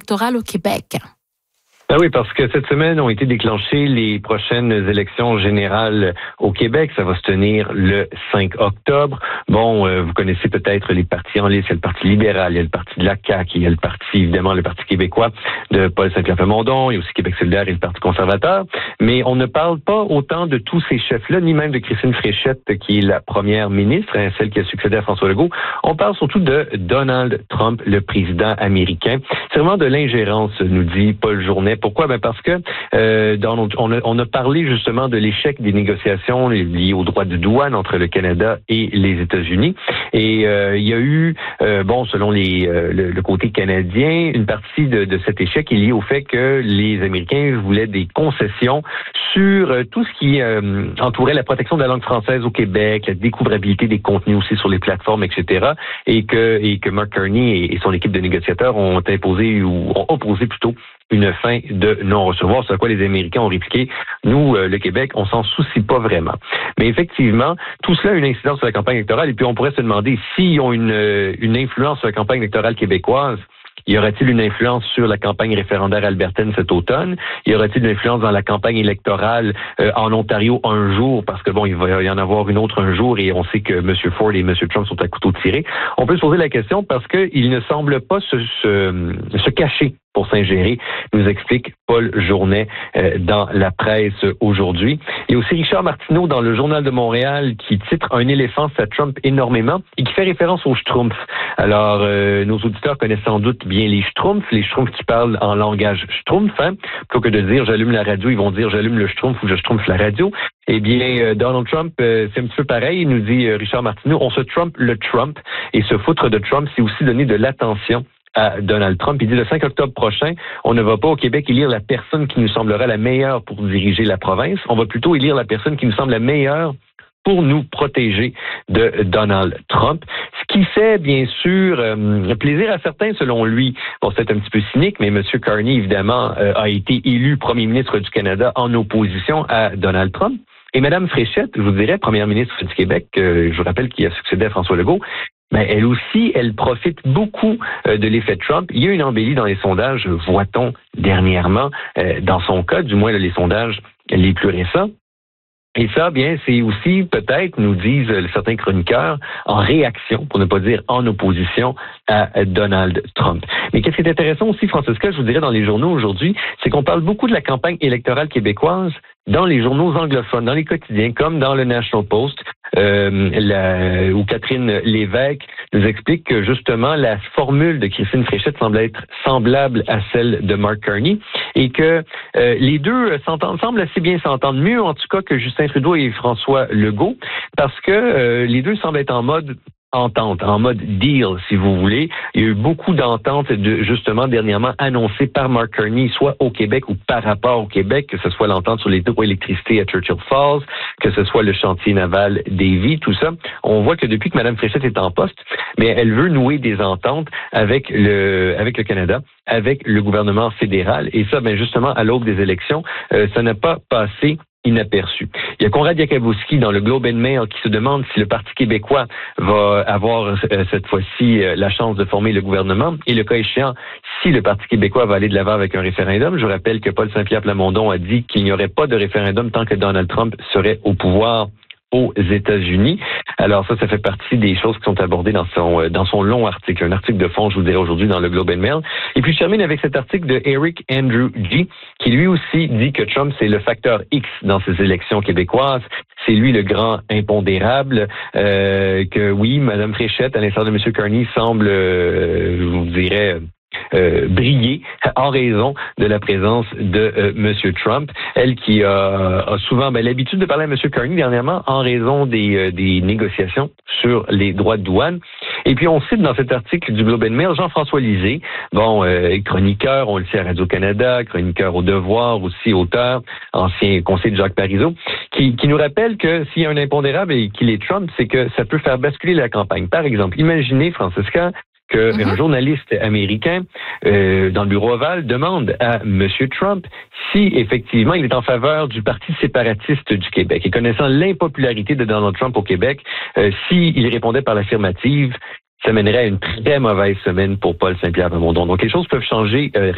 électorale au Québec. Ah oui, parce que cette semaine ont été déclenchées les prochaines élections générales au Québec. Ça va se tenir le 5 octobre. Bon, vous connaissez peut-être les partis en lice. Il y a le Parti libéral, il y a le Parti de la CAQ, il y a le Parti, évidemment, le Parti québécois de Paul Saint-Pierre Plamondon, il y a aussi Québec solidaire et le Parti conservateur. Mais on ne parle pas autant de tous ces chefs-là, ni même de Christine Fréchette, qui est la première ministre, celle qui a succédé à François Legault. On parle surtout de Donald Trump, le président américain. C'est vraiment de l'ingérence, nous dit Paul Journet. Pourquoi? Ben parce que on a parlé justement de l'échec des négociations liées aux droits de douane entre le Canada et les États-Unis. Et il y a eu, selon le côté canadien, une partie de cet échec est liée au fait que les Américains voulaient des concessions sur tout ce qui entourait la protection de la langue française au Québec, la découvrabilité des contenus aussi sur les plateformes, etc. Et que Mark Carney et son équipe de négociateurs ont opposé plutôt une fin de non-recevoir, sur quoi les Américains ont répliqué, nous, le Québec, on s'en soucie pas vraiment. Mais effectivement, tout cela a une incidence sur la campagne électorale, et puis on pourrait se demander s'ils ont une influence sur la campagne électorale québécoise. Y aurait-il une influence sur la campagne référendaire albertaine cet automne? Y aurait-il une influence dans la campagne électorale en Ontario un jour? Parce que il va y en avoir une autre un jour et on sait que M. Ford et M. Trump sont à couteau tiré. On peut se poser la question parce qu'ils ne semblent pas se cacher pour s'ingérer, nous explique Paul Journet dans la presse aujourd'hui. Il y a aussi Richard Martineau dans le Journal de Montréal qui titre « Un éléphant, ça Trump énormément » et qui fait référence aux Schtroumpfs. Alors, nos auditeurs connaissent sans doute bien les Schtroumpfs qui parlent en langage Schtroumpf. Plutôt que de dire « j'allume la radio », ils vont dire « j'allume le Schtroumpf » ou « je Schtroumpf la radio ». Eh bien, Donald Trump, c'est un petit peu pareil, nous dit Richard Martineau, on se Trump le Trump. Et se foutre de Trump, c'est aussi donner de l'attention à Donald Trump. Il dit le 5 octobre prochain, on ne va pas au Québec élire la personne qui nous semblera la meilleure pour diriger la province. On va plutôt élire la personne qui nous semble la meilleure pour nous protéger de Donald Trump. Ce qui fait, bien sûr, plaisir à certains, selon lui. Bon, c'est un petit peu cynique, mais M. Carney, évidemment, a été élu premier ministre du Canada en opposition à Donald Trump. Et Mme Fréchette, je vous dirais, première ministre du Québec, je vous rappelle qu'il a succédé à François Legault, mais elle aussi, elle profite beaucoup de l'effet Trump. Il y a une embellie dans les sondages, voit-on dernièrement, dans son cas, du moins les sondages les plus récents. Et ça, bien, c'est aussi peut-être, nous disent certains chroniqueurs, en réaction, pour ne pas dire en opposition à Donald Trump. Mais qu'est-ce qui est intéressant aussi, Francesca, je vous dirais dans les journaux aujourd'hui, c'est qu'on parle beaucoup de la campagne électorale québécoise dans les journaux anglophones, dans les quotidiens, comme dans le National Post, où Catherine Lévesque nous explique que justement la formule de Christine Fréchette semble être semblable à celle de Mark Carney et que les deux semblent assez bien s'entendre, mieux en tout cas que Justin Trudeau et François Legault, parce que les deux semblent être en mode entente, en mode deal, si vous voulez. Il y a eu beaucoup d'ententes, justement, dernièrement annoncées par Mark Carney, soit au Québec ou par rapport au Québec, que ce soit l'entente sur les hydroélectricités à Churchill Falls, que ce soit le chantier naval Davie, tout ça. On voit que depuis que Mme Fréchette est en poste, mais elle veut nouer des ententes avec le Canada, avec le gouvernement fédéral. Et ça, justement, à l'aube des élections, ça n'a pas passé inaperçu. Il y a Conrad Yakabowski dans le Globe and Mail qui se demande si le Parti québécois va avoir cette fois-ci la chance de former le gouvernement et le cas échéant, si le Parti québécois va aller de l'avant avec un référendum. Je rappelle que Paul Saint-Pierre Plamondon a dit qu'il n'y aurait pas de référendum tant que Donald Trump serait au pouvoir aux États-Unis. Alors ça fait partie des choses qui sont abordées dans son long article, un article de fond, je vous dirais aujourd'hui dans le Globe and Mail. Et puis je termine avec cet article de Eric Andrew G, qui lui aussi dit que Trump c'est le facteur X dans ces élections québécoises. C'est lui le grand impondérable, que oui, Mme Fréchette, à l'instar de M. Carney, semble, je vous dirais, briller en raison de la présence de M. Trump. Elle qui a souvent l'habitude de parler à M. Carney dernièrement en raison des négociations sur les droits de douane. Et puis on cite dans cet article du Globe and Mail Jean-François Lisée, chroniqueur, on le sait à Radio-Canada, chroniqueur au Devoir, aussi auteur, ancien conseiller de Jacques Parizeau, qui nous rappelle que s'il y a un impondérable et qu'il est Trump, c'est que ça peut faire basculer la campagne. Par exemple, imaginez, Francesca, qu'un journaliste américain dans le bureau ovale demande à M. Trump si effectivement il est en faveur du Parti séparatiste du Québec. Et connaissant l'impopularité de Donald Trump au Québec, s'il répondait par l'affirmative, ça mènerait à une très mauvaise semaine pour Paul Saint-Pierre Plamondon. Donc les choses peuvent changer